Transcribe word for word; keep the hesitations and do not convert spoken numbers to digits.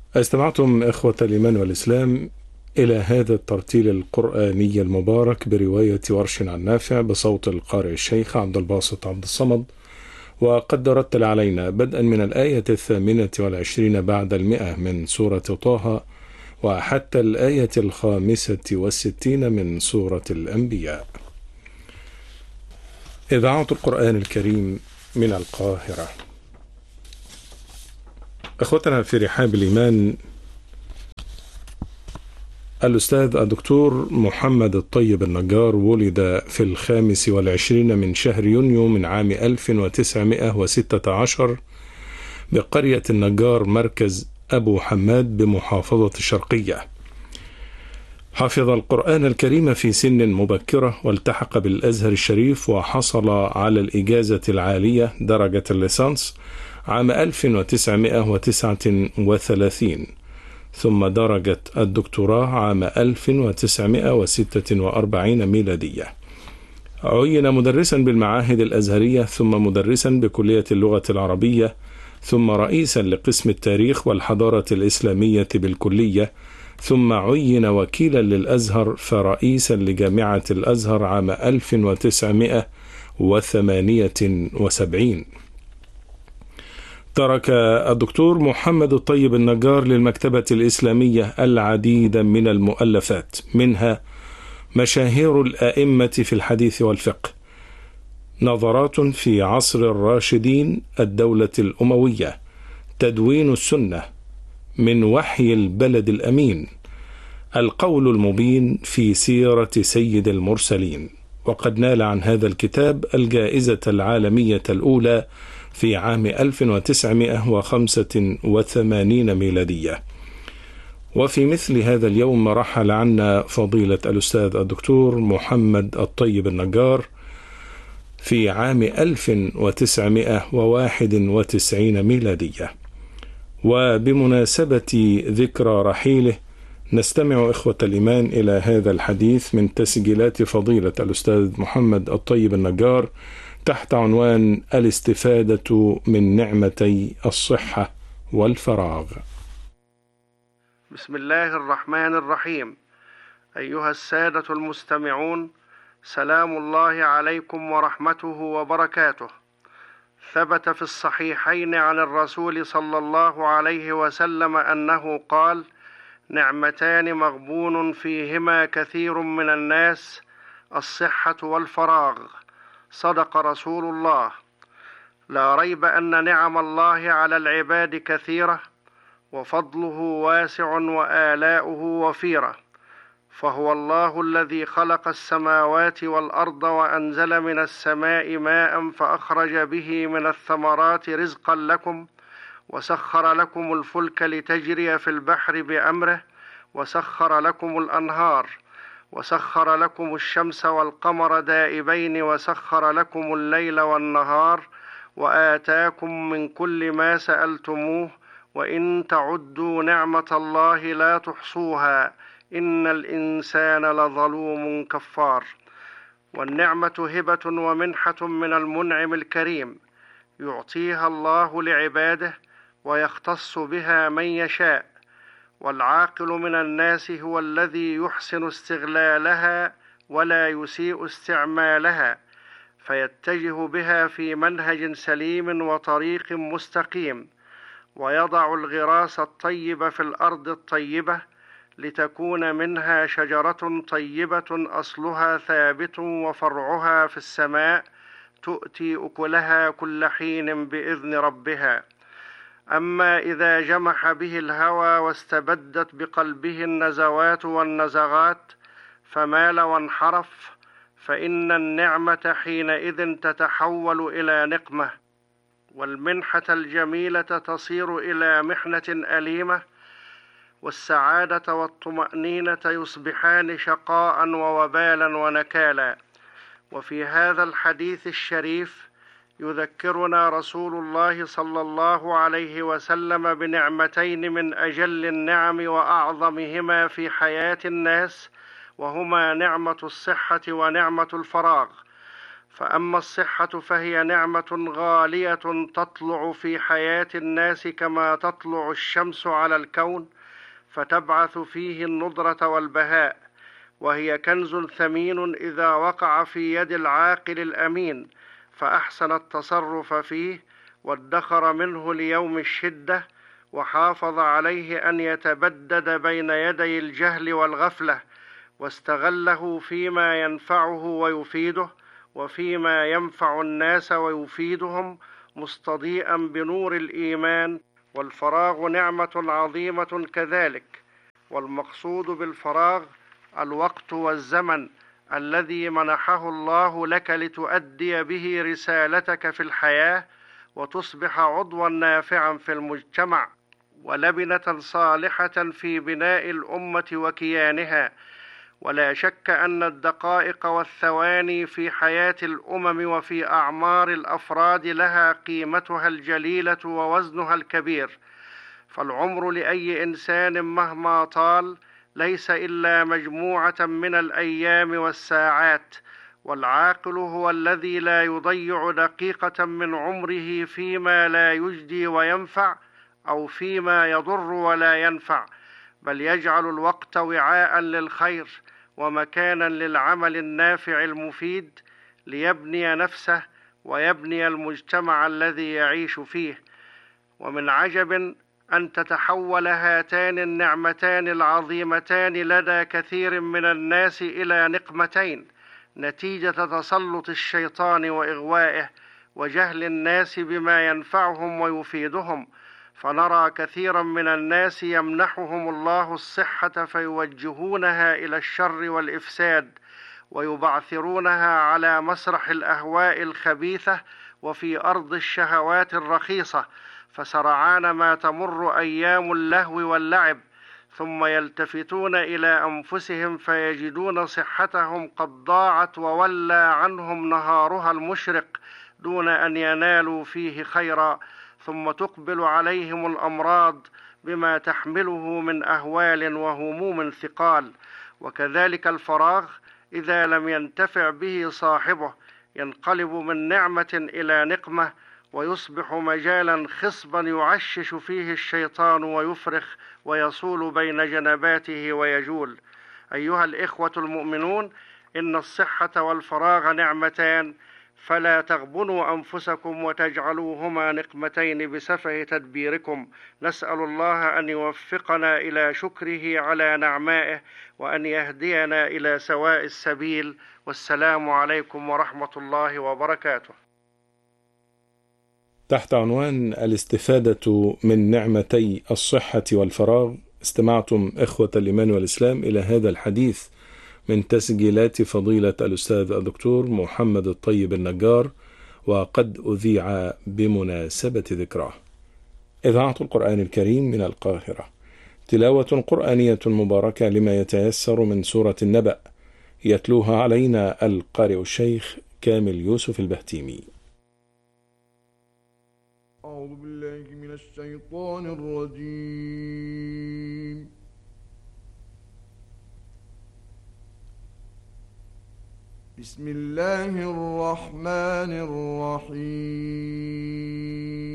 استمعتم إخوة الإيمان والإسلام إلى هذا الترتيل القرآني المبارك برواية ورش عن نافع بصوت القارئ الشيخ عبد الباسط عبد الصمد، وقد رتل علينا بدءا من الآية الثامنة والعشرين بعد المئة من سورة طه وحتى الآية الخامسة والستين من سورة الأنبياء. إذاعة القرآن الكريم من القاهرة. أخوتنا في رحاب الإيمان، الأستاذ الدكتور محمد الطيب النجار ولد في الخامس والعشرين من شهر يونيو من عام ألف وتسعمائة وستة عشر بقرية النجار مركز أبو حماد بمحافظة الشرقية. حفظ القرآن الكريم في سن مبكرة والتحق بالأزهر الشريف وحصل على الإجازة العالية درجة الليسانس عام ألف وتسعمائة وتسعة وثلاثين، ثم درجة الدكتوراه عام ألف وتسعمائة وستة وأربعين ميلادية. عين مدرسا بالمعاهد الأزهرية، ثم مدرسا بكلية اللغة العربية، ثم رئيسا لقسم التاريخ والحضارة الإسلامية بالكلية، ثم عين وكيلا للأزهر فرئيسا لجامعة الأزهر عام ألف وتسعمائة وثمانية وسبعين. ترك الدكتور محمد الطيب النجار للمكتبة الإسلامية العديد من المؤلفات، منها مشاهير الأئمة في الحديث والفقه، نظرات في عصر الراشدين، الدولة الأموية، تدوين السنة، من وحي البلد الأمين، القول المبين في سيرة سيد المرسلين. وقد نال عن هذا الكتاب الجائزة العالمية الأولى في عام ألف وتسعمائة وخمسة وثمانين ميلادية. وفي مثل هذا اليوم رحل عنا فضيلة الأستاذ الدكتور محمد الطيب النجار في عام ألف وتسعمائة وواحد وتسعين ميلادية. وبمناسبة ذكرى رحيله نستمع إخوة الإيمان إلى هذا الحديث من تسجيلات فضيلة الأستاذ محمد الطيب النجار تحت عنوان الاستفادة من نعمتي الصحة والفراغ. بسم الله الرحمن الرحيم. أيها السادة المستمعون، سلام الله عليكم ورحمته وبركاته. ثبت في الصحيحين عن الرسول صلى الله عليه وسلم أنه قال: نعمتان مغبون فيهما كثير من الناس، الصحة والفراغ. صدق رسول الله. لا ريب أن نعم الله على العباد كثيرة، وفضله واسع وآلاؤه وفيرة. فهو الله الذي خلق السماوات والأرض وأنزل من السماء ماء فأخرج به من الثمرات رزقا لكم، وسخر لكم الفلك لتجري في البحر بأمره، وسخر لكم الأنهار، وسخر لكم الشمس والقمر دائبين، وسخر لكم الليل والنهار، وآتاكم من كل ما سألتموه، وإن تعدوا نعمة الله لا تحصوها، إن الإنسان لظلوم كفار. والنعمة هبة ومنحة من المنعم الكريم، يعطيها الله لعباده ويختص بها من يشاء. والعاقل من الناس هو الذي يحسن استغلالها ولا يسيء استعمالها، فيتجه بها في منهج سليم وطريق مستقيم، ويضع الغراس الطيب في الأرض الطيبة لتكون منها شجرة طيبة أصلها ثابت وفرعها في السماء، تؤتي أكلها كل حين بإذن ربها. أما إذا جمح به الهوى واستبدت بقلبه النزوات والنزغات فمال وانحرف، فإن النعمة حينئذ تتحول إلى نقمة، والمنحة الجميلة تصير إلى محنة أليمة، والسعادة والطمأنينة يصبحان شقاء ووبالا ونكالا. وفي هذا الحديث الشريف يذكرنا رسول الله صلى الله عليه وسلم بنعمتين من أجل النعم وأعظمهما في حياة الناس، وهما نعمة الصحة ونعمة الفراغ. فأما الصحة فهي نعمة غالية تطلع في حياة الناس كما تطلع الشمس على الكون، فتبعث فيه النضرة والبهاء، وهي كنز ثمين إذا وقع في يد العاقل الأمين فأحسن التصرف فيه وادخر منه ليوم الشدة، وحافظ عليه أن يتبدد بين يدي الجهل والغفلة، واستغله فيما ينفعه ويفيده وفيما ينفع الناس ويفيدهم، مستضيئا بنور الإيمان. والفراغ نعمة عظيمة كذلك، والمقصود بالفراغ الوقت والزمن الذي منحه الله لك لتؤدي به رسالتك في الحياة، وتصبح عضوا نافعا في المجتمع ولبنة صالحة في بناء الأمة وكيانها. ولا شك أن الدقائق والثواني في حياة الأمم وفي أعمار الأفراد لها قيمتها الجليلة ووزنها الكبير، فالعمر لأي إنسان مهما طال ليس إلا مجموعة من الأيام والساعات، والعاقل هو الذي لا يضيع دقيقة من عمره فيما لا يجدي وينفع أو فيما يضر ولا ينفع، بل يجعل الوقت وعاء للخير ومكانا للعمل النافع المفيد، ليبني نفسه ويبني المجتمع الذي يعيش فيه. ومن عجب أن تتحول هاتان النعمتان العظيمتان لدى كثير من الناس إلى نقمتين، نتيجة تسلط الشيطان وإغوائه وجهل الناس بما ينفعهم ويفيدهم، فنرى كثيرا من الناس يمنحهم الله الصحة فيوجهونها إلى الشر والإفساد، ويبعثرونها على مسرح الأهواء الخبيثة وفي أرض الشهوات الرخيصة، فسرعان ما تمر أيام اللهو واللعب، ثم يلتفتون إلى أنفسهم فيجدون صحتهم قد ضاعت وولى عنهم نهارها المشرق دون أن ينالوا فيه خيرا، ثم تقبل عليهم الأمراض بما تحمله من أهوال وهموم ثقال. وكذلك الفراغ إذا لم ينتفع به صاحبه ينقلب من نعمة إلى نقمة، ويصبح مجالا خصبا يعشش فيه الشيطان ويفرخ ويصول بين جنباته ويجول. أيها الإخوة المؤمنون، إن الصحة والفراغ نعمتان، فلا تغبنوا أنفسكم وتجعلوهما نقمتين بسفه تدبيركم. نسأل الله أن يوفقنا إلى شكره على نعمائه وأن يهدينا إلى سواء السبيل. والسلام عليكم ورحمة الله وبركاته. تحت عنوان الاستفادة من نعمتي الصحة والفراغ، استمعتم إخوة الإيمان والإسلام إلى هذا الحديث من تسجيلات فضيلة الأستاذ الدكتور محمد الطيب النجار، وقد أذيع بمناسبة ذكراه. إذاعة القرآن الكريم من القاهرة، تلاوة قرآنية مباركة لما يتيسر من سورة النبأ، يتلوها علينا القارئ الشيخ كامل يوسف البهتيمي. أعوذ بالله من الشيطان الرجيم. بسم الله الرحمن الرحيم.